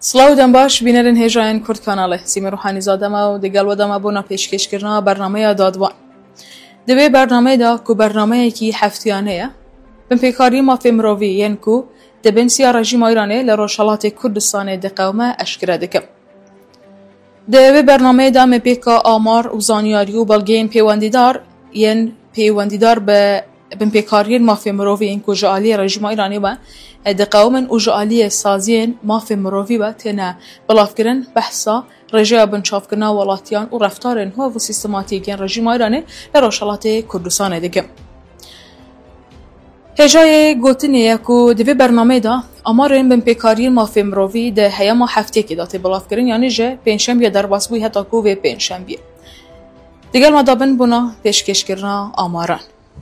سلااو دەم باش بینەرن هێژایان کورد کاناڵێ سیمە ڕوحانی زادەمە و دەگەڵوەدەمە بۆ پێشکەشکردنەوە بەرنامەیە دادوان. دەبێ بەرنامەیەدا کو بەرنامەیەکی هەفتیانەیە بنپێکاری مافێ مرۆڤی یەن کو دەبێن سیا ڕەژیما ئیرانێ لە ڕۆژهەڵاتی کوردستانê دەقەومە ئەشکرا دەکەم. دەبێ بەرنامەیەدا مەپێکا ئامار و زانیاری و بەڵگەیەن پەیوەندیدار یەن پەیوەندیدار بە بنپێکاریên mafê mirovî yên ku ji aliyê rejîma Îranê ve diqewmin û ji aliyê saziyên mafê mirovî ve têne bilavkirin behsa rêjeya binçavkirina welatiyan û reftarên hov û sîstematîk yên rejîma Îranê li Rojhilatê Kurdistanê dikim. Hêjayê gotinê ye ku di vê bernameyê da amarên binpêkariyên mafê mirovî di heyema heftekê da tê bilavkirin yanî ji pênşembiyê derbasbûyî heta ku vê pênşembiyê. Digel me dabin bûna pêşkêşkirina amaran.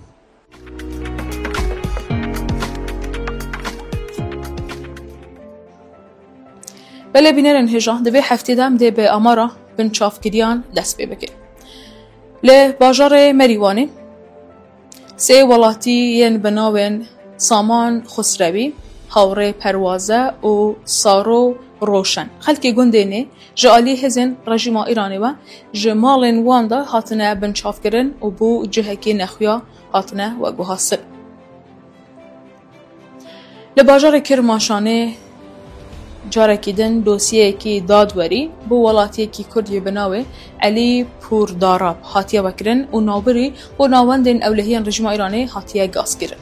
Belê bînerên hêja di vê heftê de em dê bi amara binçavkiriyan dest pê bikin. Li bajarê Merîwanê sê welatî yên bi navên Saman Xusrewî, Hawrê Perwaze û Saro Roşen xelkê gundê nê ji aliyê hêzên rejîma Îranê ve ji malên wan da hatine binçavkirin û bû cihekê nexuya hatine veguhastin. Li bajarê Kirmaşanê carekî din dosyeyekî dadwerî bû welatiyekî Kurdî bi navê Elî Pûrdarab hatiye vekirin û navbirî û navendên ewlehiyên rejîma Îranê hatiye gaskirin.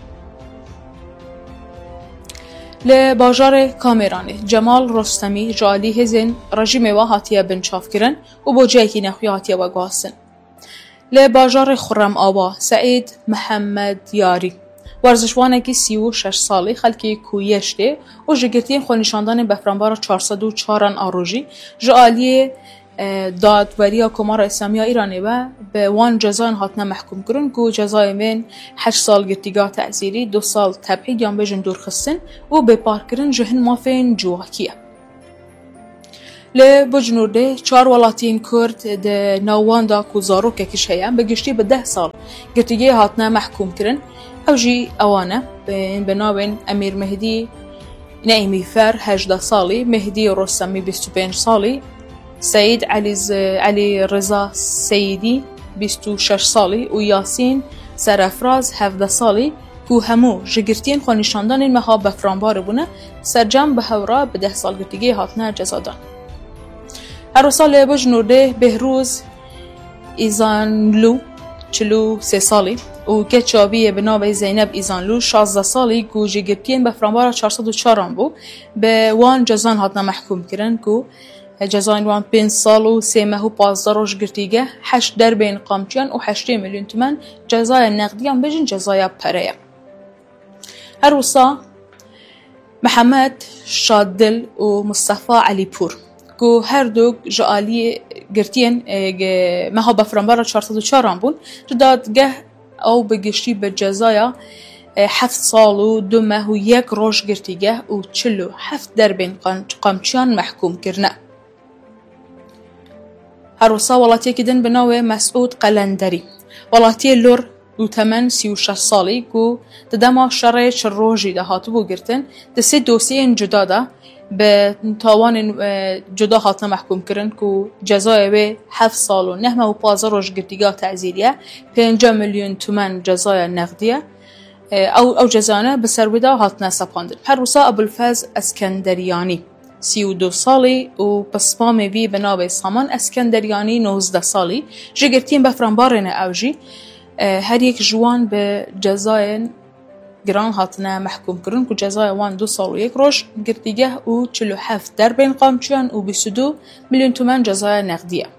Li bajarê Kameranê Cemal Rostemî ji alî hêzên rejîmê we hatiye binçavkirin û bo cihekî nexwî hatiye veguhastin. Li bajarê Xurremava Seîd Mihemed Yarî werzişwanekî 36 salî xelkê Kûyeş tê û ji girtiyên xwenîşandanên befranbara 404 arojî ji aliyê dadweriya Komara İslamiya Îranê ve bi wan cezayan hatine mehkum kirin ku cezayên wên 8 sal girtîgeha te'zîrî, 2 sal tebhîd yan bêjin dûrxistin û bêparkirin ji hin mafên civakî ye. Li Bucnûrdê 4 welatiyên Kurd di nav wan da ku zarokekîş heye bi giştî bi 10 sal girtîgehê hatine mehkum kirin. Ew jî ewan e bi navên Emîr Mehdî Neîmî Fer 18 salî, Mehdî Rostemî 25 salî, Seîd Elî Reza Seyîdî 26 salî û Yasîn Serefraz 17 salî ku hemû ji girtiyên xwenîşandanên meha befranbarê bûne sercem bi hewra bi 10 sal girtîgehê hatine cezadan. Her wisa li Bucnûrdê Behrûz Îzanlû 43 salî û keçaviyê bi navê Zeyneb Îzanlû 16 salî ku ji girtiyên befranbara 404 bû bi wan cezayan hatine mehkum kirin ku cezayên wan 5 sal û 3 meh û 15 roj girtîgeh 8 derbên qamçiyan û 8 milyon tûmen cezaya neqdiyan bêjin cezaya pere ye. Her wisa Mihemed Şaddil û Mustefa Elîpûr ku her du ji aliyê girtiyên meha befranbara 404 bûn ji dadgeh ew bi giştî bi cezaya 7 sal û 2 meh û 1 roj girtîgeh û 47 derbên qamçiyan mehkum kirine. Her wisa welatiyekî din bi navê Mesûd Qelenderî welatiyê Lur û temen 36 salî ku di dema şerê çil rojî de hatibû girtin di sê dosyeyên cuda da bi tawanên cuda hatine mehkum kirin ku cezayê wê 7 sal û 9 meh û 15 roj girtîgeha te'zîrî ye, 5 milyon tûmen cezaya neqdî ye. Ew cezayane bi ser wê de hatine sepandin. Her wisa Ebulfez Eskenderyanî 32 salî û pispamê wî bi navê Saman Eskenderyanî 19 salî ji girtiyên befranbarê ne ew jî her yek ji wan bi cezayên giran hatine mehkum kirin ku cezaya wan 2 sal û 1 roj girtîgeh û 47 derbên qamçiyan û 22 milyon tûmen cezaya neqdî ye.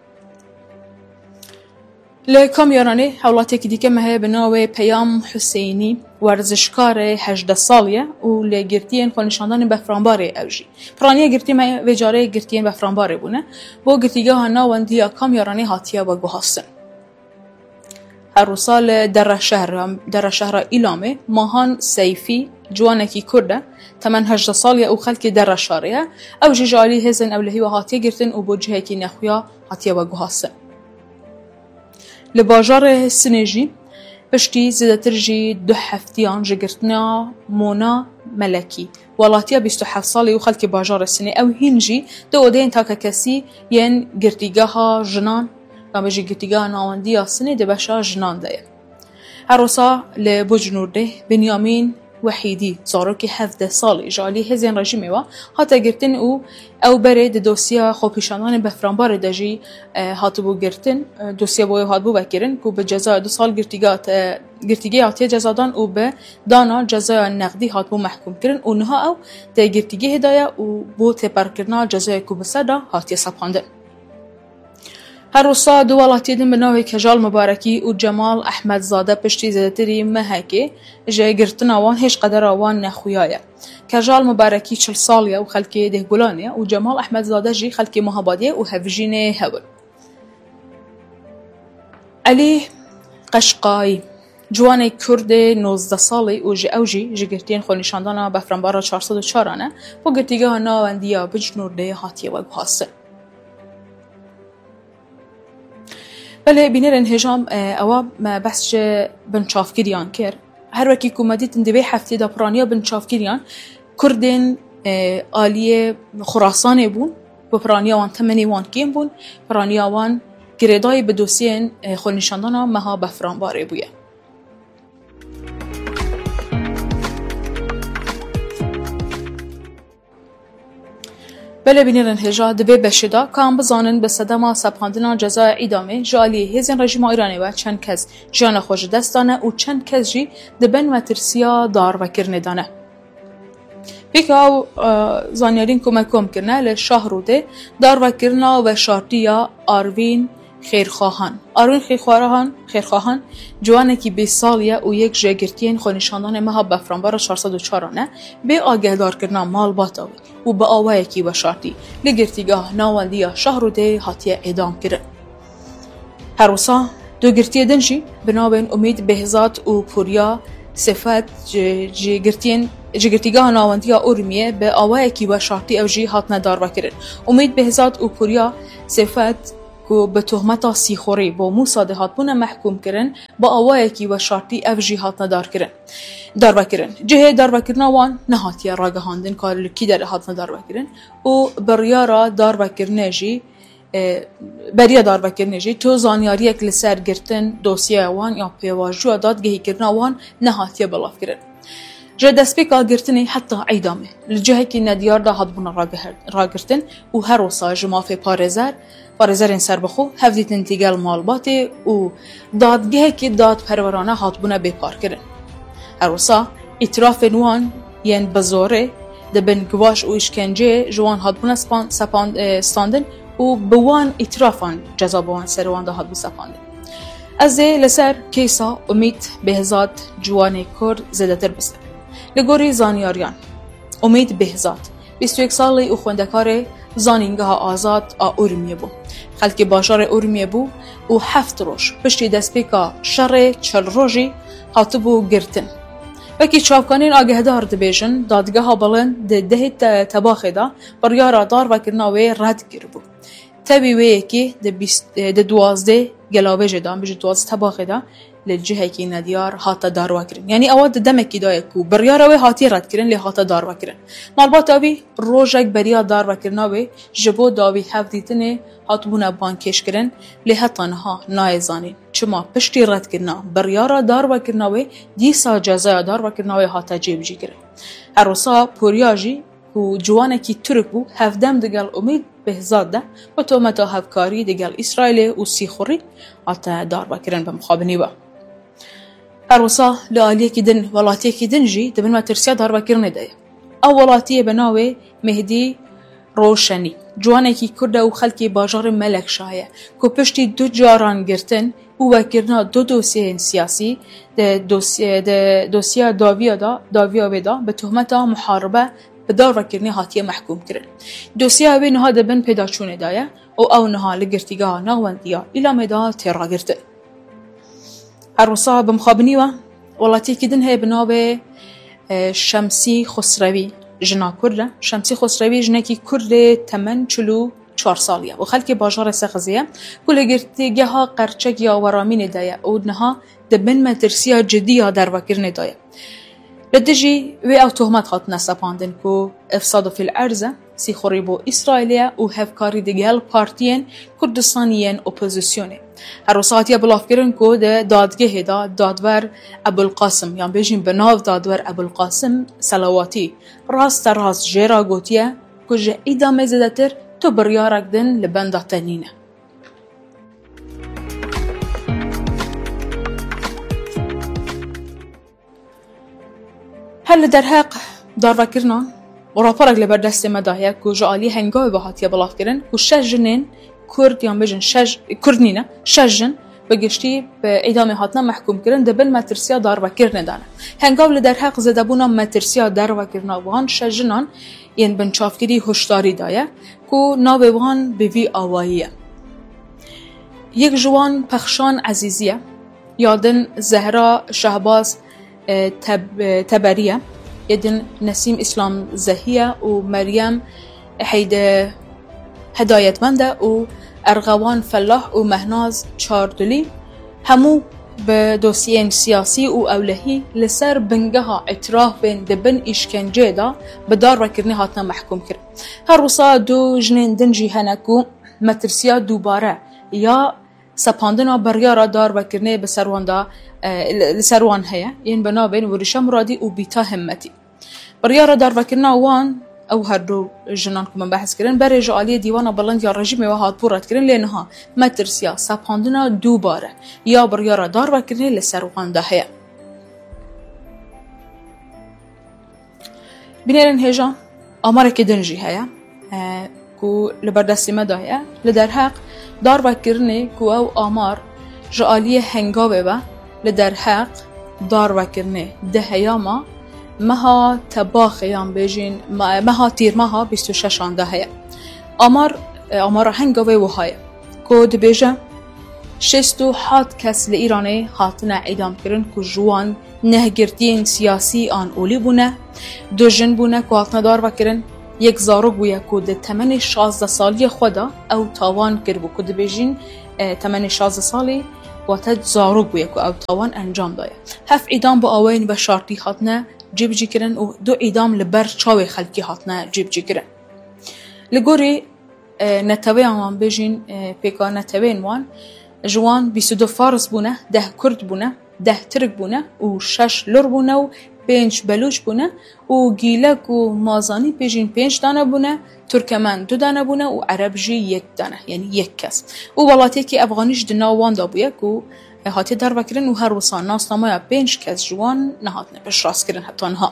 Li Kamyaranê hewlatekî dîke me heye bi navê Peyam Hüseynî werzişkarê 18 salî ye û li girtiyên xwenîşandanên befranbarê ew jî. Piraniya girtî me vê carê girtiyên befranbarê bûne bo girtîgeha nawendiya Kamyaranê hatiye veguhastin. Her wisa li Dereşehra Îlamê Mahan Seyfî ciwanekî Kurd e temen 18 salî ye û xelkê Dereşarê ye ew jî ji alî hêzên ewlehî we hatiye girtin û bo cihekî nexuya hatiye veguhastin. Li bajarê Sinê jî piştî zêdetir jî 2 heftiyan ji girtina Mona ملکی ولاتیا 27 سالی و خلکی باجار سنی او هنجی دو اودین تا که کسی ین گرتیگاه جنان و مجی گرتیگاه ناوندی سنی ده بشا جنان ده هروسا لبجنورده بنیامین وحیدی زاروکی 17 سالی جالی هزین رژیمی و حتی گرتن او بره ده دوسیا خوپیشانان بفرانبار دجی حتی بو گرتن دوسیا بوی حد بو بکرن که به جزای 2 سال گرتیگی آتی جزادان و به دانا جزای نقدی حد بو محکوم کرن و نها او ده گرتیگی هدایه و بو تپر کرنا جزای که بسده حتی سپاندن هر روسا دو ولاتی دن بناوی کجال مبارکی و جمال احمد زاده پشتی زدتری مهکی جه گرتن آوان هیچ قدر آوان نخویایه کجال مبارکی 40 سالیه و خلکی ده گلانیه و جمال احمد زاده جی خلکی مهابادیه و هفجینه هول علی قشقایی جوان کرد 19 سالی و جه اوجی جه گرتین خونیشاندانا بفرنبارا 404 آنه و گرتیگه ها ناوندیا بجنورده حاتیه و بحاسه بله بینرن هجام اوا ما بس بنشافكريان كير هر وكي كوماديت ندبي حفتي دا برانيا بنشافكريان كردن آلية خراسان بون وبرانيا وان تمني وان كيم بون برانيا وان گردای بدوسين خونشاندانا مها بفران باره بويا بله بینرن هجا دبی بشدا کام بزانن به صدما سپاندنا جزای اعدام جالی هزین رژیم ایرانی و چند کس جان خوش دستانه و چند کس جی دبن و ترسیا دار و کرندانه پیکاو زانیارین کمکم کرنه لشهر ده دار و کرنا و شارتیا آروین خیرخواهان جوانه کی 20 سالیه و یک جگرتین خونشاندان مها بفرانبار 404 نه به آگه دار کردن مال باتاوی و به آوه کی و شارتی لگرتیگاه ناوندیا شهر ده حاتیه اعدام کرد هر روسا دو گرتی دنجی بنابین امید بهزاد و پوریا صفت جگرتیگاه ناوندیا ارمیه به آوه کی و شارتی او جی هات ندار وکرن امید بهزاد و پوریا صفت که به تهمت سیخوری با موساد هاتبونه محکوم کرن با آوایکی و شارتی اف جی هات دار وکرن جه دار وکرن وان نهاتیه راگه هاندن کار کی در هات ندار وکرن و بریارا دار وکرنه جی بریا دار وکرنه جی تو زانیاری یک لسر گرتن دوسیه وان یا پیواجو داد گهی کرن وان نهاتیه بلاف کرن جه دسپیکا گرتنی حتی عیدامه لجهه که ندیار دا هاتبونه راگرتن و هر وصا جمافه پارزرین سر بخو هفدیت انتیگل مالباتی و دادگه که داد پرورانه هاتبونه بپار کرن هر وصا اطراف نوان ین بزاره دبن گواش و اشکنجه جوان هاتبونه ستاندن و بوان اطرافان جزابوان سروان دا هاتبو سپاندن از لسر کیسا امید بهزاد جوان کرد زدتر بسته لگوری زانیاریان امید بهزاد 21 سالی و خوندکار زانینگاه آزاد ارمیه بو خلکی باشار ارمیه بو و 7 روز پشتی دستپیکا شر 40 روزی هاتبو گرتن وکی چاپکانین آگهدار دبیجن دادگاه بلند ده تباخه دا بریارا دار وکرناوی رد گربو تبی وی که ده 12 گلاویج دام بجی 12 تباخه دا لجهه کی ندیار هاتا دار وکرن یعنی اواد دمکی دای کو بریاروی هاتی رد کرن لی هاتا دار وکرن مالبات اوی روزک بریا دار وکرناوی جبو داوی هفدیتنه هاتبونه بانکش کرن لی هتانها نایزانین چما پشتی رد کرنا بریارا دار وکرناوی دیسا جزای دار وکرناوی هاتا جیب جی کرن هروسا پوریاجی و جوانکی ترک بو هفدم دگل امید بهزاد ده و تومتا هفکاری دگل اسرائیل و سیخوری آتا دار وکرن بمخابنی با هروسا لآلیه کی دن ولاتیه کی دن جی دبن ما ترسیا دار وکرنه ده او ولاتیه بناوی مهدی روشنی جوانه کی کرده و خلکی باجار ملک شایه که پشتی 2 جاران گرتن و وکرنا 2 دوسیه سیاسی دوسیه داویا ویدا به تهمت محاربه به دار وکرنی هاتیه محکوم کرن دوسیه اوی نها دبن پیدا چونه دایه او نها لگرتیگاه ناوندیا ایلامه دا تیرا گرتن هروسا بمخابنی و ولاتیه کی دن های بناوی شمسی خسروی جنا کرده شمسی خسروی جنکی کرده 44 سالیه و خلک باجار سخزیه کل گرتیگه ها قرچک یا ورامین دایه او نها دبن مترسیا جدی ها در وکرن دایه لدجی و او تهمت هات نسپاندن کو افساد فی الارض سیخوری بو اسرائیلیا و هفکاری دیگل پارتین کردستانیین اپوزیسیونه. هر روساتیا بلافگرن کو ده دادگه دا دادور ابوالقاسم یعنی بیشین بناو دادور ابوالقاسم صلواتی راست جیرا گوتیه کو جه ایدامه زدتر تو بریارک دن لبنده تنینه. هل در حق داروا کرنا و راپارک لبر دست مداهیه که جالی هنگاوی به هاتیه بلاف کرن که 6 جنین کرد یا بجن کرد نینه 6 جن بگشتی به اعدام هاتنا محکوم کرن دبل مترسیا داروا کرن دانه هنگاو در حق زدبونا مترسیا داروا کرنا وان 6 جنان ین بنچافگیری هشداری دایه که ناو وان به وی آواییه. یک جوان پخشان عزیزیه یادن زهرا شهباز تبریه یدن نسیم اسلام زهیه و مریم حید هدایتمنده و ارغوان فلاح و مهناز چاردلی همو به دوسیین سیاسی و اولهی لسر بنگها اعتراف بین دبن اشکنجه دا بدار وکرنی هاتنا محکوم کرد. هر روسا دو جنین دنجی هنکو مترسیا دوباره یا سپاندنا بریارا دار وکرنی بسروان هیا این بنابین ورشا مرادی و بیتا همتی بریارا دار وکرنا وان او هر دو جنان که من بحث کردن برای جعالی دیوان بلند یا رژیم و هات پورت کردن لینها مترسیا سپاندنا دوباره یا بریارا دار وکرنی لسروان ده هیا بینیرن هجا آماره که دنجی هیا کو لبردستی مداهیه لدر حق دار وکرنی کو او آمار جعالی هنگاوه و لدر حق دار وکرنی ده هیاما مها تباخیان بیجین مها تیر مها 26 ده هیا آمار هنگاوه و های کود بیجه 67 کس لإیرانی هاتنا اعدام کرن که جوان نهگردین سیاسی آن اولی بونه 2 جن بونه که هاتنا دار وکرن یک زاروگ بویا که ده تمن 16 سالی خودا او تاوان کرد بو که ده بیجین تمن 16 سالی واتد زاروگ بویا که او تاوان انجام دایا 7 اعدام با آوین و شارتی هاتنا جیب جی کرن و 2 اعدام لبر چاوی خلکی هاتنا جیب جی کرن لگوری نتوی آمان بیجین پیکا نتوین وان جوان 22 فارس بونه 10 کرد بونه 10 ترک بونه و 6 لور بونه و 5 بلوچ بونه و گیلک و مازانی پیجین 5 دانه بونه ترکمن 2 دانه بونه و عرب جی 1 دانه یعنی 1 کس و ولاتی که افغانیش دنا وان دا بویه که هاتی در وکرن و هر وسان ناس نمایا 5 کس جوان نهاتنه بش راست کرن حتی نها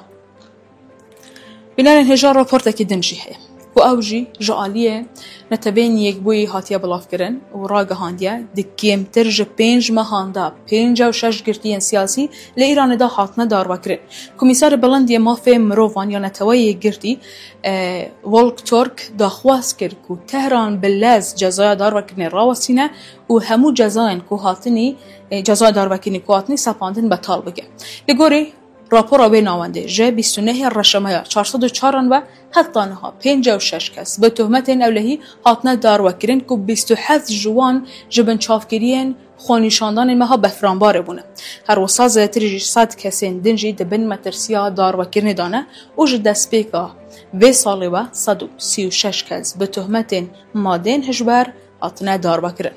بینارن هجار راپورتا که دنجی هیا و اوجی جعالیه نتبین یک بوی هاتیه بلاف کرن و راگه هاندیه دکیم ترج 5 مهانده 56 گرتین سیاسی لإیران دا هاتنه دار وکرن کمیسار بلندی مافه مروفان یا نتوای گرتی ولک تورک دا خواست کرد که تهران بلاز جزای دار وکرن راوسینه و همو جزاین که هاتنی جزای دار وکرنی که هاتنی سپاندن بطال بگه لگوری راپورا بین آونده جه 29 رشمه 404 و حتی نها 56 کس به تهمت اولهی هاتنه دار وکرین که 27 جوان جبن چافگیرین خونیشاندان مها بفرانباره بونه هر وصا زیتری 100 کسین دنجی دبن مترسیا دار وکرین دانه و جه دست پیکا و سالی و 136 کس به تهمت مادین هجبر هاتنه دار وکرین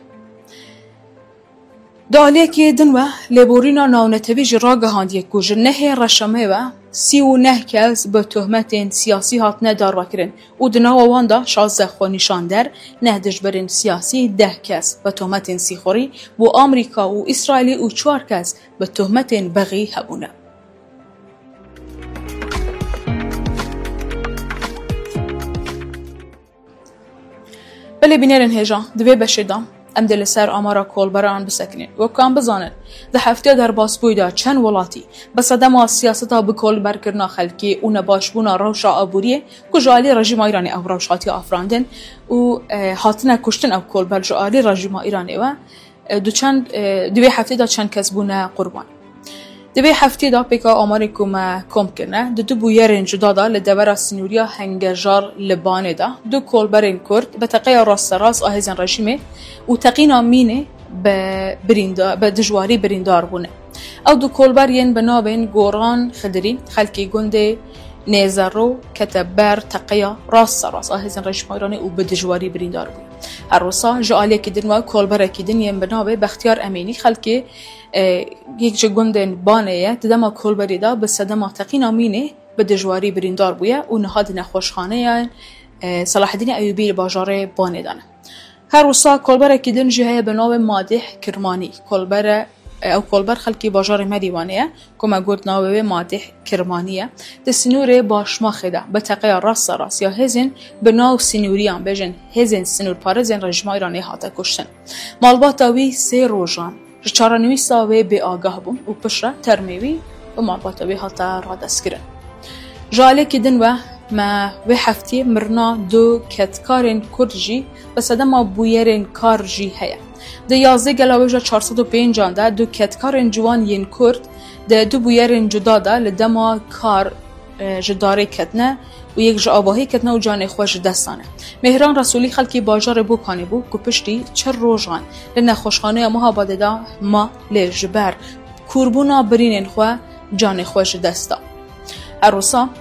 دالیه که دنوه لیبورینا ناونتوی جراغه هاندیه که جنه رشمه و 39 کس به تهمت سیاسی هاتنه دار وکرن و دناو واندا 16 خونیشان در نه دجبرین سیاسی 10 کس به تهمت سیخوری و آمریکا و اسرائیلی و 4 کس به تهمت بغی هبونه. بله بینرن هجا دوی بشیدم ام دل سر آمارا کولبران بسکنین و کام بزانن ده هفته در باسپویدا چند ولاتی بس دما سیاستا به کولبر کرنا خلکی و نباشبونا روشا آبوریه که جالی رژیم ایرانی او روشاتی آفراندن و هاتنه کشتن او کولبر جالی رژیم ایرانی و دوی هفته دا چند کس بونه قربان دوی هفته دا پیکا آماری کم کنه دو بویرین جدا دا لدورا سنوریا هنگجار لبانه دا دو کولبرین کرد به تقیه راست راست آهزن رژیمه و تقینا مینه به دجواری بریندار بونه او دو کولبرین بنابین گوران خدری خلکی گنده نیزرو کتبر تقیا راست راست آهزین رژیم ایرانی او به دجواری بریندار بود. هر روزا جالی کدین و کولبر کدین یم بنابه بختیار امینی خلکی یک جگندن بانه تدما کولبری دا به صدما تقین امینه به دجواری بریندار بوده و نهاد نخوشخانه صلاح الدین ایوبی باجار بانه دانه. هر روزا کولبر کدین جهه بنابه مادح کرمانی کولبر او کولبر خلکی باجار مدیوانه کما گفت ناوه مادح کرمانیه دسنور باش ماخده به تقیا راست راست یا هزین بناو سنوریان بجن هزین سنور پارزین رژیم ایرانی هاته کشتن مالباتاوی سه روزان چارانوی ساوه به آگاه بون و پشره ترمیوی و مالباتاوی هاته را دست کرن جاله کدن و ما و هفته مرنا دو کتکارن کرجی و صدما بویرن کارجی هیا ده 11 گلاویجا 405 ده دو کتکارن جوان ین کرد ده دو بویرن جدا ده لدما کار جداره کتنه و یک جاباهی کتنه و جان خوش دستانه مهران رسولی خلکی باجار بو کانی بو که پشتی چر روزان لنه خوشخانه ما باده ده ما لجبر کوربونا برینن خو جان خوش دستا عروسا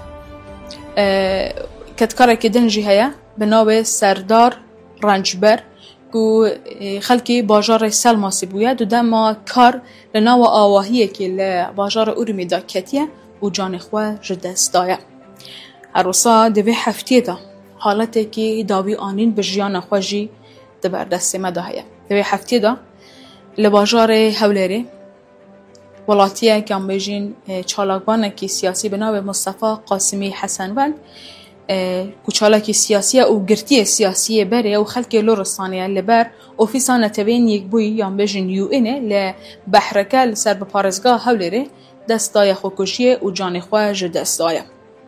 کتکاره که دنجی هیا به نام سردار رنجبر که خلکی باجار سلماسی بوده دو دما کار لناو آواهیه که لباجار اورمی دا کتیه و جان خواه جدستایه عروسا دوی هفته دا حالته که داوی آنین به جیان خواهی دبر دست مده هیا دوی هفته دا لباجار هولری ولاتیه که هم بجین چالاکبانه که سیاسی بنابه مصطفی قاسمی حسن وند کوچالکی سیاسی او گرتی سیاسی بره او خلک لورستانیه لبر اوفیسان تبین یک بوی یا بجن یو اینه ل بحرکل سر به پارزگاه هولره دستای خوکشی او جان خواه دستای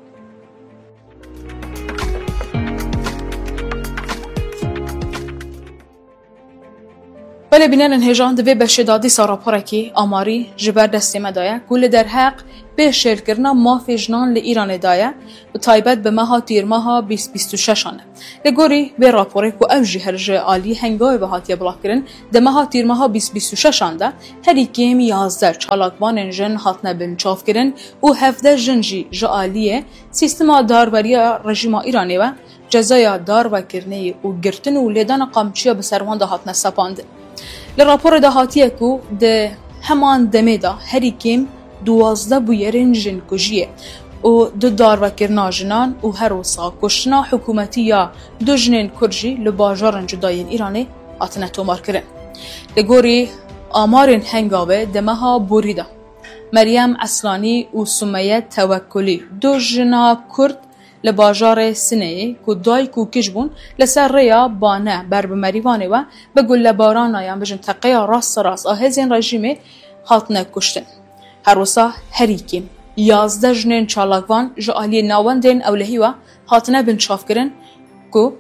ولی بینن انهجان دوی بشدادی ساراپارکی آماری جبر دستی مدایه گول در حق به شرکرنا مافی جنان لإیران دایه و تایبت به ماها تیر ماها 2026 آنه لگوری به راپوره که اوجی هرج آلی هنگای به هاتیه بلاک کرن ده ماها تیر ماها 2026 آنده هری کم 11 چالاکوان جن هاتنه بنچاف کرن و 17 جنجی جالیه سیستما داروری رژیم ایرانی و جزای دار و کرنه و گرتن و لیدان قامچیا به سروان ده هاتنه سپانده لراپور ده هاتیه که ده همان دمه ده هری کم 12 بویرین جن کجیه و دو دار و کرنا جنان و هر وصا کشنا حکومتی یا دو جنین کرجی لباجارن جداین ایرانی آتنه تومار کرن لگوری آمارن هنگاوه دمها بوریده مریم اصلانی و سمیه توکلی دو جنا کرد لباجار سنه که دای کوکش بون لسر ریا بانه بر بمریوانه و بگل لباران آیان بجن تقیه راست راست آهزین رژیمه هاتنه کشتن هر روزا هریکیم 11 جنین چالاکوان جالی ناوندن اولهی و هاتنه بنچاف کرن که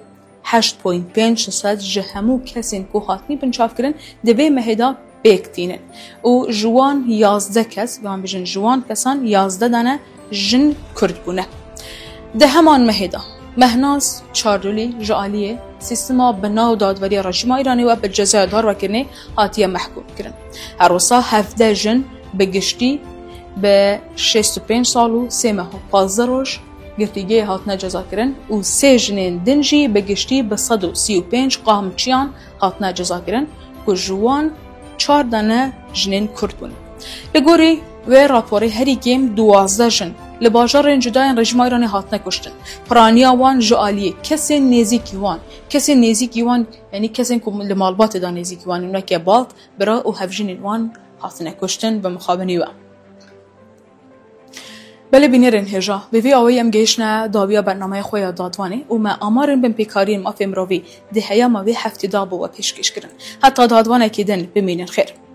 8.5% جهمو کسین که هاتنی بنچاف کرن دوی مهدا بیکتینن و جوان 11 کس و هم بجن جوان کسان 11 دانه جن کرد بونه ده همان مهدا مهناز چاردولی جالیه سیستما بناو دادوری رژیم ایرانی و به جزای دار و کرنه هاتیه محکوم کرن هر روزا 17 جن بگشتی به 65 سال و 3 روز گرتیگه هاتنه جزا کرن و 3 جنین دنجی بگشتی به 135 قامچیان هاتنه جزا کرن که جوان 4 دانه جنین کرد بونه لگوری و راپوری هری گیم 12 جن لباجار جداین رژیم ایرانی هاتنه کشتن پرانیا وان جالیه کسی نزیکی وان یعنی کسی که لمالبات دا نزیکی وان اونه که بالت برا او هفجین وان هاتنه کشتن به مخابنی وان بله بینیرن هجا به وی آوی ام گیشنه داویا برنامه خویا دادوانه و ما آمارن بم پیکارین ما فیمروی ده هیا ما وی هفته دابو و پیشکش کرن حتی دادوانه که دن بمینن خیر